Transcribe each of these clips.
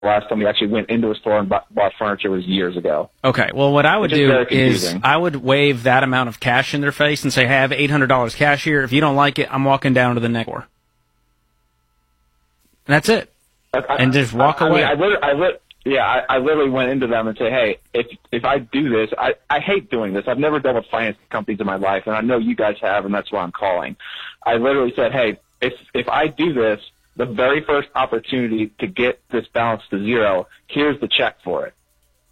last time we actually went into a store and bought furniture was years ago. Okay, well, what I would do is I would wave that amount of cash in their face and say, hey, I have $800 cash here. If you don't like it, I'm walking down to the next door. And that's it. And just walk away. I literally went into them and say, hey, if I do this, I hate doing this. I've never dealt with finance companies in my life, and I know you guys have, and that's why I'm calling. I literally said, hey, if I do this, the very first opportunity to get this balance to zero, here's the check for it.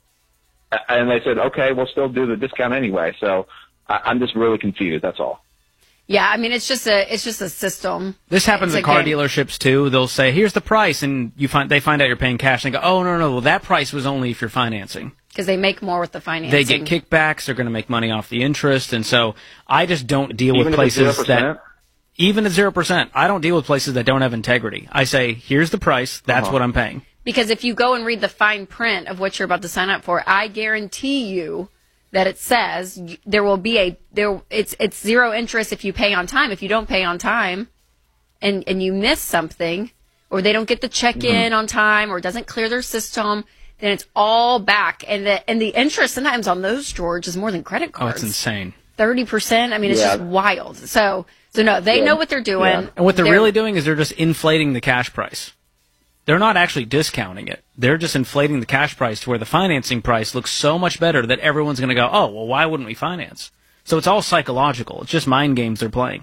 And they said, okay, we'll still do the discount anyway. So I'm just really confused. That's all. Yeah, I mean, it's just a system. This happens at car dealerships too. They'll say, "Here's the price," and they find out you're paying cash, and they go, "Oh no, well that price was only if you're financing." Because they make more with the financing. They get kickbacks. They're going to make money off the interest, and so I just don't deal with places that even at 0%. I don't deal with places that don't have integrity. I say, "Here's the price. That's what I'm paying." Because if you go and read the fine print of what you're about to sign up for, I guarantee you that it says there will be it's zero interest if you pay on time. If you don't pay on time and you miss something, or they don't get the check in on time, or it doesn't clear their system, then it's all back. And the interest sometimes on those, George, is more than credit cards. Oh, it's insane. 30%. I mean, it's just wild. So no, they know what they're doing. Yeah. And what they're really doing is they're just inflating the cash price. They're not actually discounting it. They're just inflating the cash price to where the financing price looks so much better that everyone's going to go, oh, well, why wouldn't we finance? So it's all psychological. It's just mind games they're playing.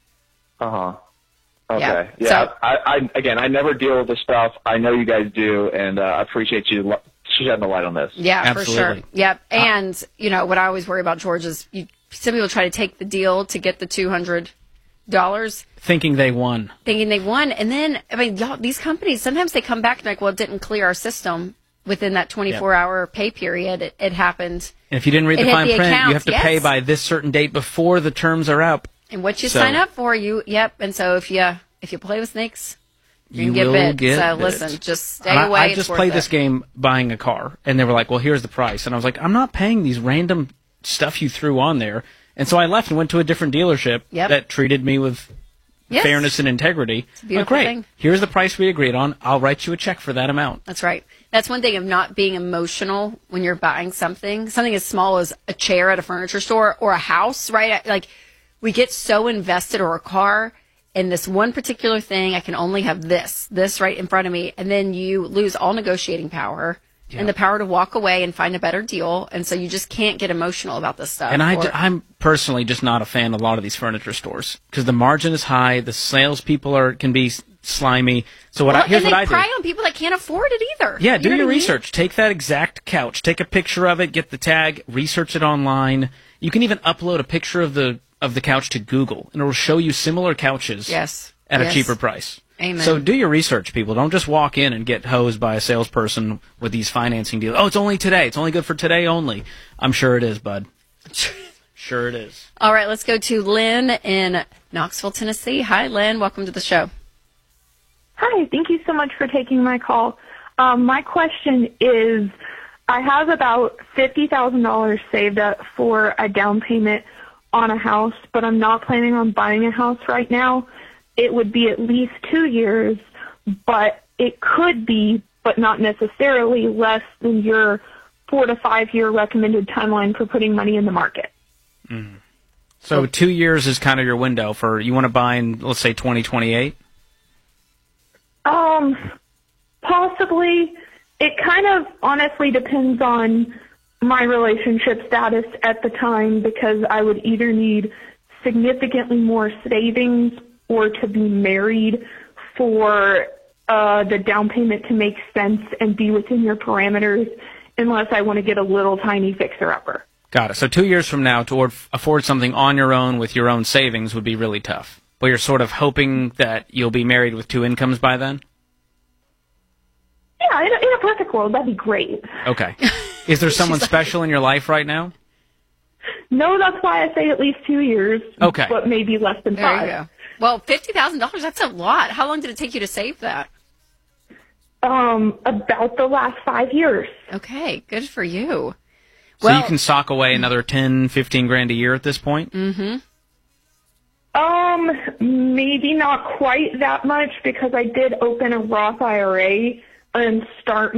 Okay. Yeah. So, I never deal with this stuff. I know you guys do, and I appreciate you shedding the light on this. Yeah, absolutely. For sure. Yep. And, what I always worry about, George, is some people try to take the deal to get the $200. Thinking they won. And then, I mean, y'all, these companies, sometimes they come back and like, well, it didn't clear our system within that 24-hour pay period. It happened. And if you didn't read the fine print, you have to pay by this certain date before the terms are up. And what you sign up for, And so if you play with snakes, you can get bit. So listen, just stay away. I just played this game buying a car, and they were like, well, here's the price. And I was like, I'm not paying these random stuff you threw on there. And so I left and went to a different dealership that treated me with fairness and integrity. It's a beautiful thing. Here's the price we agreed on. I'll write you a check for that amount. That's right. That's one thing of not being emotional when you're buying something as small as a chair at a furniture store or a house, right? Like, we get so invested, or a car, in this one particular thing. I can only have this right in front of me. And then you lose all negotiating power. And the power to walk away and find a better deal. And so you just can't get emotional about this stuff. And I'm personally just not a fan of a lot of these furniture stores because the margin is high. The salespeople can be slimy. So here's what I do. They pry on people that can't afford it either. Yeah, do your research. Take that exact couch. Take a picture of it. Get the tag. Research it online. You can even upload a picture of the couch to Google, and it will show you similar couches at a cheaper price. Amen. So do your research, people. Don't just walk in and get hosed by a salesperson with these financing deals. Oh, it's only today. It's only good for today only. I'm sure it is, bud. Sure it is. All right, let's go to Lynn in Knoxville, Tennessee. Hi, Lynn. Welcome to the show. Hi. Thank you so much for taking my call. My question is, I have about $50,000 saved up for a down payment on a house, but I'm not planning on buying a house right now. It would be at least 2 years, but it could be, but not necessarily, less than your 4 to 5 year recommended timeline for putting money in the market. Mm-hmm. So 2 years is kind of your window for, you want to buy in, let's say, 2028? Possibly. It kind of honestly depends on my relationship status at the time, because I would either need significantly more savings or to be married for the down payment to make sense and be within your parameters, unless I want to get a little tiny fixer-upper. Got it. So 2 years from now, to afford something on your own with your own savings would be really tough. But you're sort of hoping that you'll be married with 2 incomes by then? Yeah, in a perfect world, that'd be great. Okay. Is there someone special in your life right now? No, that's why I say at least 2 years. Okay. But maybe less than 5. There you go. Well, $50,000, that's a lot. How long did it take you to save that? About the last 5 years. Okay, good for you. So you can sock away another 10, 15 grand a year at this point? Mm-hmm. Maybe not quite that much, because I did open a Roth IRA and start